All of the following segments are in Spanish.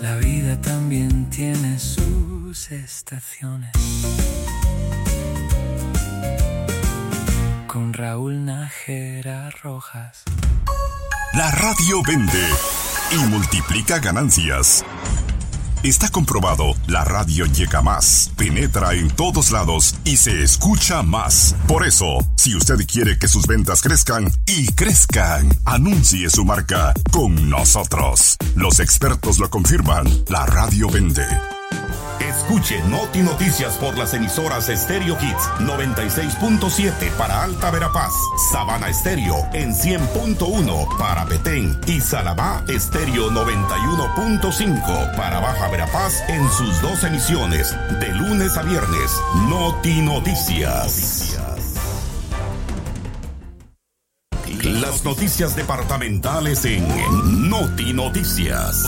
La vida también tiene sus estaciones. Con Raúl Nájera Rojas. La radio vende y multiplica ganancias. Está comprobado, la radio llega más, penetra en todos lados y se escucha más. Por eso, si usted quiere que sus ventas crezcan y crezcan, anuncie su marca con nosotros. Los expertos lo confirman, la radio vende. Escuche Noti Noticias por las emisoras Stereo Hits 96.7 para Alta Verapaz, Sabana Estéreo en 100.1 para Petén y Salabá Estéreo 91.5 para Baja Verapaz en sus dos emisiones de lunes a viernes. Noti Noticias. Las noticias departamentales en Noti Noticias.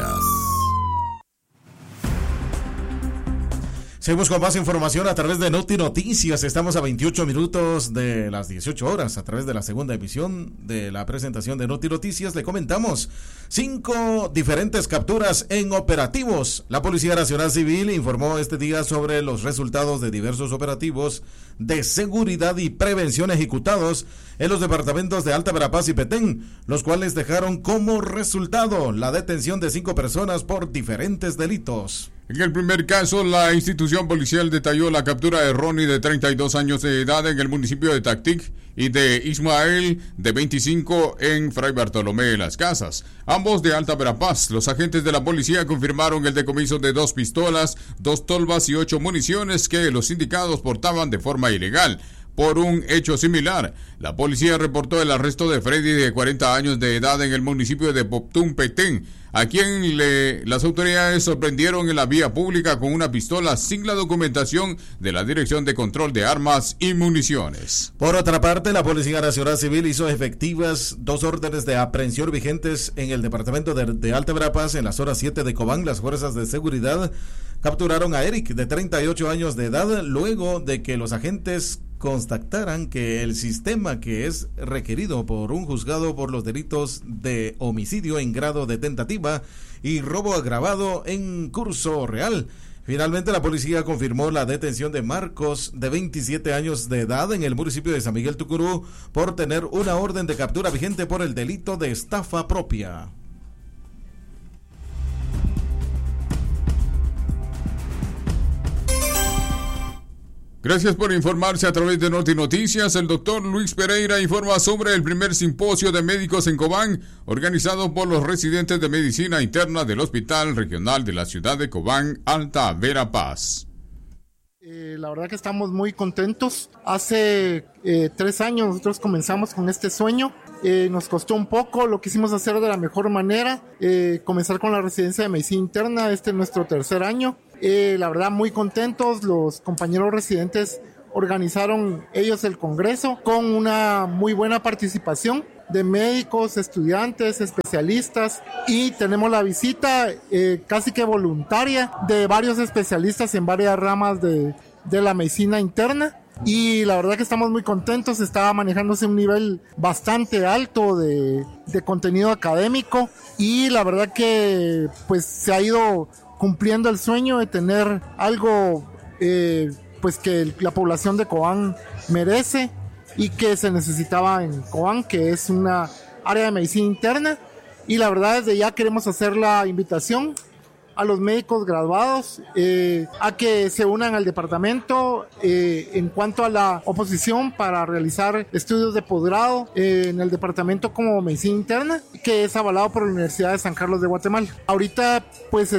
Seguimos con más información a través de Noti Noticias. Estamos a 28 minutos de las 18 horas a través de la segunda emisión de la presentación de Noti Noticias. Le comentamos 5 diferentes capturas en operativos. La Policía Nacional Civil informó este día sobre los resultados de diversos operativos de seguridad y prevención ejecutados en los departamentos de Alta Verapaz y Petén, los cuales dejaron como resultado la detención de 5 personas por diferentes delitos. En el primer caso, la institución policial detalló la captura de Ronnie, de 32 años de edad, en el municipio de Tactic, y de Ismael, de 25, en Fray Bartolomé de las Casas, ambos de Alta Verapaz. Los agentes de la policía confirmaron el decomiso de 2 pistolas, 2 tolvas y 8 municiones que los indicados portaban de forma ilegal. Por un hecho similar, la policía reportó el arresto de Freddy, de 40 años de edad, en el municipio de Poptún, Petén, a quien las autoridades sorprendieron en la vía pública con una pistola sin la documentación de la Dirección de Control de Armas y Municiones. Por otra parte, la Policía Nacional Civil hizo efectivas 2 órdenes de aprehensión vigentes en el departamento de Alta Verapaz. En la zona 7 de Cobán, las fuerzas de seguridad capturaron a Eric, de 38 años de edad, luego de que los agentes constataran que el sistema que es requerido por un juzgado por los delitos de homicidio en grado de tentativa y robo agravado en curso real. Finalmente, la policía confirmó la detención de Marcos, de 27 años de edad, en el municipio de San Miguel Tucurú, por tener una orden de captura vigente por el delito de estafa propia. Gracias por informarse a través de Noti Noticias. El doctor Luis Pereira informa sobre el primer simposio de médicos en Cobán, organizado por los residentes de medicina interna del Hospital Regional de la ciudad de Cobán, Alta Verapaz. La verdad que estamos muy contentos. Hace 3 años nosotros comenzamos con este sueño. Nos costó un poco, lo quisimos hacer de la mejor manera, comenzar con la residencia de medicina interna. Este es nuestro 3er año. La verdad muy contentos. Los compañeros residentes organizaron ellos el congreso con una muy buena participación de médicos, estudiantes, especialistas, y tenemos la visita casi que voluntaria de varios especialistas en varias ramas de la medicina interna. Y la verdad que estamos muy contentos. Estaba manejándose un nivel bastante alto de contenido académico, y la verdad que pues se ha ido cumpliendo el sueño de tener algo pues que la población de Cobán merece y que se necesitaba en Cobán, que es una área de medicina interna. Y la verdad, desde ya queremos hacer la invitación a los médicos graduados a que se unan al departamento en cuanto a la oposición para realizar estudios de posgrado en el departamento como medicina interna, que es avalado por la Universidad de San Carlos de Guatemala. Ahorita pues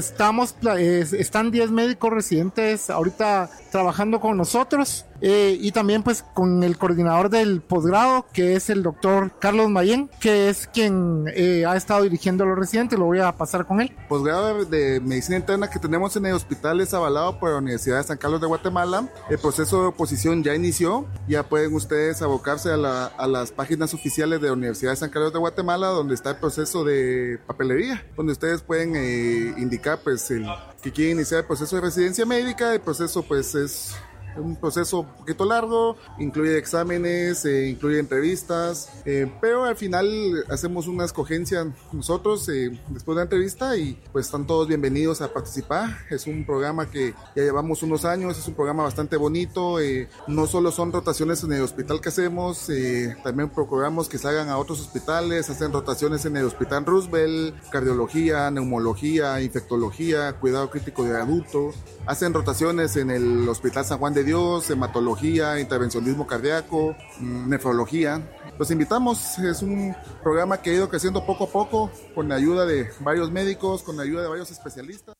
están 10 médicos residentes ahorita trabajando con nosotros, y también pues con el coordinador del posgrado, que es el doctor Carlos Mayén, que es quien ha estado dirigiendo a los residentes. Lo voy a pasar con él. Posgrado de medicina interna que tenemos en el hospital es avalado por la Universidad de San Carlos de Guatemala. El proceso de oposición ya inició. Ya pueden ustedes abocarse a las páginas oficiales de la Universidad de San Carlos de Guatemala, donde está el proceso de papelería, donde ustedes pueden indicar pues que quieren iniciar el proceso de residencia médica. El proceso pues es un proceso un poquito largo, incluye exámenes, incluye entrevistas, pero al final hacemos una escogencia nosotros después de la entrevista y pues están todos bienvenidos a participar. Es un programa que ya llevamos unos años, es un programa bastante bonito, no solo son rotaciones en el hospital que hacemos, también procuramos que salgan a otros hospitales, hacen rotaciones en el Hospital Roosevelt, cardiología, neumología, infectología, cuidado crítico de adultos, hacen rotaciones en el Hospital San Juan de Dios, hematología, intervencionismo cardíaco, nefrología. Los invitamos, es un programa que ha ido creciendo poco a poco con la ayuda de varios médicos, con la ayuda de varios especialistas.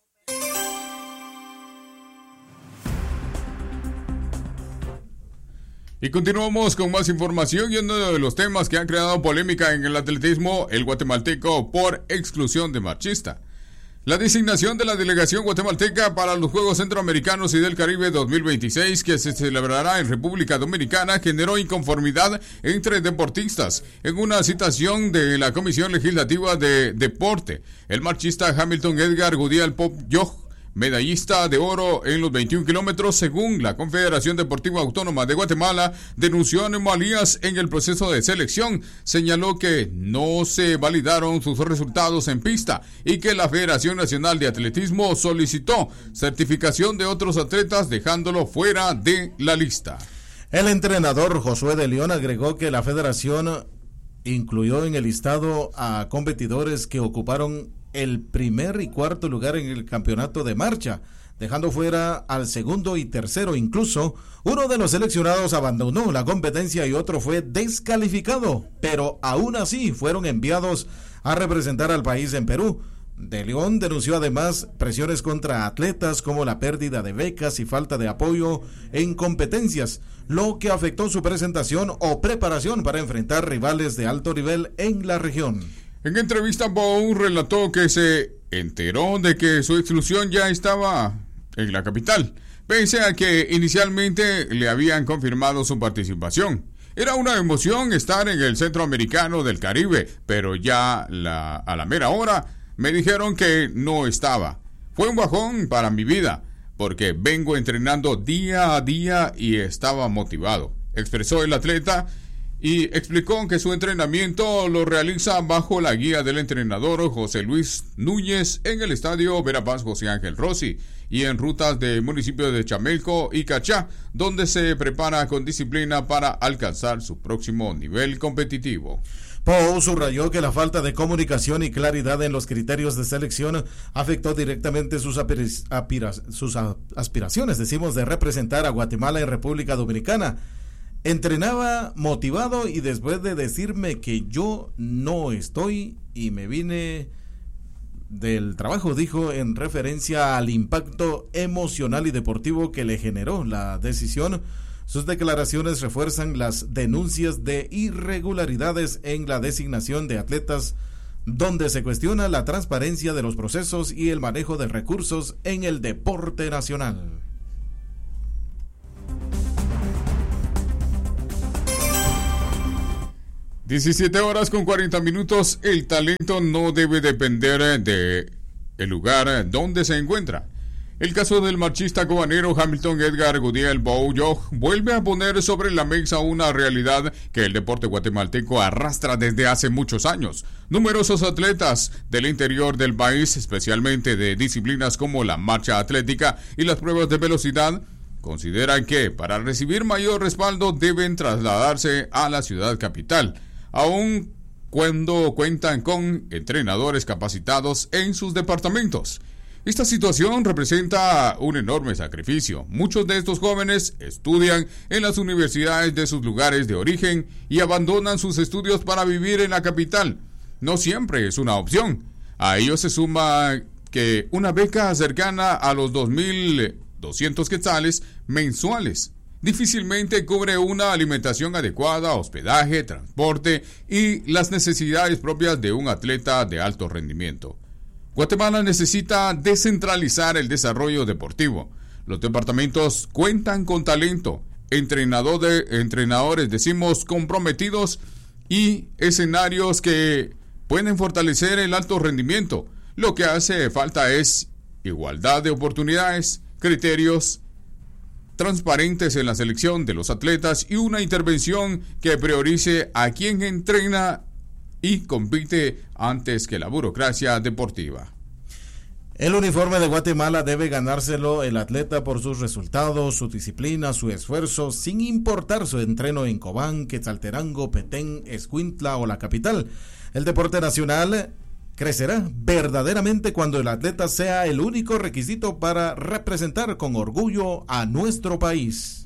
Y continuamos con más información y uno de los temas que han creado polémica en el atletismo, el guatemalteco por exclusión de marchista. La designación de la delegación guatemalteca para los Juegos Centroamericanos y del Caribe 2026, que se celebrará en República Dominicana, generó inconformidad entre deportistas. En una citación de la Comisión Legislativa de Deporte, el marchista Hamilton Edgar Gudiel Pop-Yoh, medallista de oro en los 21 kilómetros, según la Confederación Deportiva Autónoma de Guatemala, denunció anomalías en el proceso de selección. Señaló que no se validaron sus resultados en pista y que la Federación Nacional de Atletismo solicitó certificación de otros atletas, dejándolo fuera de la lista. El entrenador Josué de León agregó que la federación incluyó en el listado a competidores que ocuparon el primer y cuarto lugar en el campeonato de marcha, dejando fuera al segundo y tercero. Incluso uno de los seleccionados abandonó la competencia y otro fue descalificado, pero aún así fueron enviados a representar al país en Perú. De León denunció además presiones contra atletas como la pérdida de becas y falta de apoyo en competencias, lo que afectó su presentación o preparación para enfrentar rivales de alto nivel en la región. En entrevista, Bou relató que se enteró de que su exclusión ya estaba en la capital, pese a que inicialmente le habían confirmado su participación. Era una emoción estar en el Centroamericano del Caribe, pero ya a la mera hora me dijeron que no estaba. Fue un bajón para mi vida, porque vengo entrenando día a día y estaba motivado, expresó el atleta. Y explicó que su entrenamiento lo realiza bajo la guía del entrenador José Luis Núñez en el estadio Verapaz José Ángel Rossi y en rutas de municipios de Chamelco y Cachá, donde se prepara con disciplina para alcanzar su próximo nivel competitivo. Pou subrayó que la falta de comunicación y claridad en los criterios de selección afectó directamente sus aspiraciones, de representar a Guatemala en República Dominicana. Entrenaba motivado y después de decirme que yo no estoy y me vine del trabajo, dijo, en referencia al impacto emocional y deportivo que le generó la decisión. Sus declaraciones refuerzan las denuncias de irregularidades en la designación de atletas, donde se cuestiona la transparencia de los procesos y el manejo de recursos en el deporte nacional. 17:40. El talento no debe depender de el lugar donde se encuentra. El caso del marchista cobanero Hamilton Edgar Gudiel Pop-Yoh vuelve a poner sobre la mesa una realidad que el deporte guatemalteco arrastra desde hace muchos años. Numerosos atletas del interior del país, especialmente de disciplinas como la marcha atlética y las pruebas de velocidad, consideran que para recibir mayor respaldo deben trasladarse a la ciudad capital, aun cuando cuentan con entrenadores capacitados en sus departamentos. Esta situación representa un enorme sacrificio. Muchos de estos jóvenes estudian en las universidades de sus lugares de origen y abandonan sus estudios para vivir en la capital. No siempre es una opción. A ello se suma que una beca cercana a los 2.200 quetzales mensuales difícilmente cubre una alimentación adecuada, hospedaje, transporte y las necesidades propias de un atleta de alto rendimiento. Guatemala necesita descentralizar el desarrollo deportivo. Los departamentos cuentan con talento, entrenadores comprometidos y escenarios que pueden fortalecer el alto rendimiento. Lo que hace falta es igualdad de oportunidades, criterios transparentes en la selección de los atletas y una intervención que priorice a quien entrena y compite antes que la burocracia deportiva. El uniforme de Guatemala debe ganárselo el atleta por sus resultados, su disciplina, su esfuerzo, sin importar su entreno en Cobán, Quetzaltenango, Petén, Escuintla o la capital. El deporte nacional crecerá verdaderamente cuando el atleta sea el único requisito para representar con orgullo a nuestro país.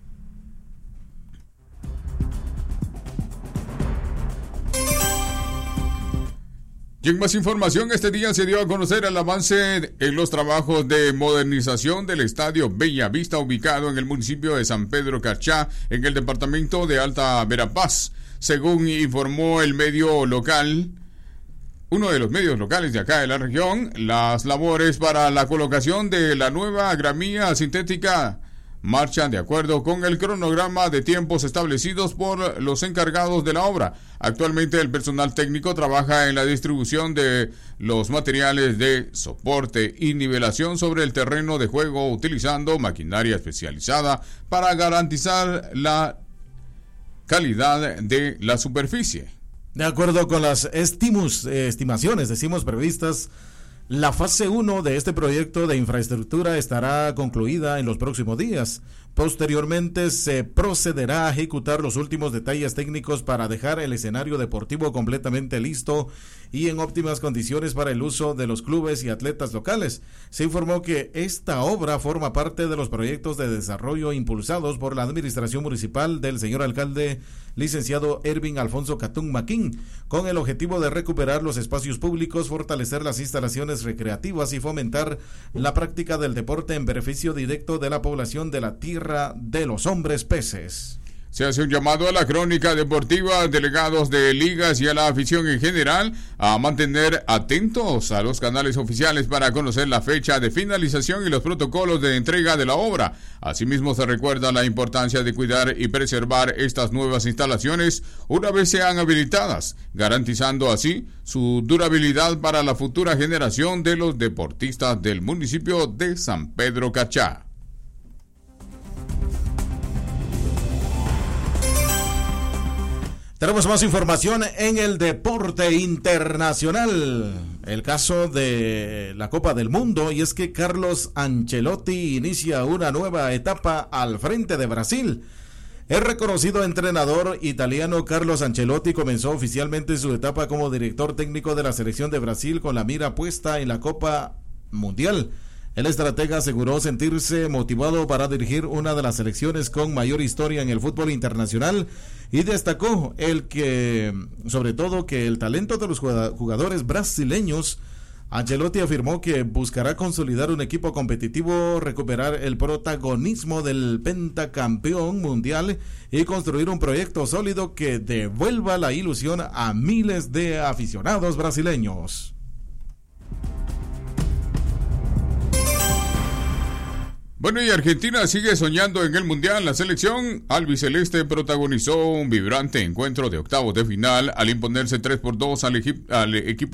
Y en más información, este día se dio a conocer el avance en los trabajos de modernización del Estadio Bella Vista, ubicado en el municipio de San Pedro Cachá, en el departamento de Alta Verapaz. Según informó el medio local, uno de los medios locales de acá de la región, las labores para la colocación de la nueva gramilla sintética marchan de acuerdo con el cronograma de tiempos establecidos por los encargados de la obra. Actualmente el personal técnico trabaja en la distribución de los materiales de soporte y nivelación sobre el terreno de juego utilizando maquinaria especializada para garantizar la calidad de la superficie. De acuerdo con las estimaciones previstas, la fase 1 de este proyecto de infraestructura estará concluida en los próximos días. Posteriormente se procederá a ejecutar los últimos detalles técnicos para dejar el escenario deportivo completamente listo y en óptimas condiciones para el uso de los clubes y atletas locales. Se informó que esta obra forma parte de los proyectos de desarrollo impulsados por la administración municipal del señor alcalde licenciado Ervin Alfonso Catún Maquín, con el objetivo de recuperar los espacios públicos, fortalecer las instalaciones recreativas y fomentar la práctica del deporte en beneficio directo de la población de la tierra de los hombres peces. Se hace un llamado a la crónica deportiva, delegados de ligas y a la afición en general a mantener atentos a los canales oficiales para conocer la fecha de finalización y los protocolos de entrega de la obra. Asimismo, se recuerda la importancia de cuidar y preservar estas nuevas instalaciones una vez sean habilitadas, garantizando así su durabilidad para la futura generación de los deportistas del municipio de San Pedro Cachá. Tenemos más información en el deporte internacional. El caso de la Copa del Mundo, y es que Carlos Ancelotti inicia una nueva etapa al frente de Brasil. El reconocido entrenador italiano Carlos Ancelotti comenzó oficialmente su etapa como director técnico de la selección de Brasil con la mira puesta en la Copa Mundial. El estratega aseguró sentirse motivado para dirigir una de las selecciones con mayor historia en el fútbol internacional y destacó sobre todo que el talento de los jugadores brasileños. Ancelotti afirmó que buscará consolidar un equipo competitivo, recuperar el protagonismo del pentacampeón mundial y construir un proyecto sólido que devuelva la ilusión a miles de aficionados brasileños. Bueno, y Argentina sigue soñando en el Mundial. La selección albiceleste protagonizó un vibrante encuentro de octavos de final al imponerse 3-2 al equipo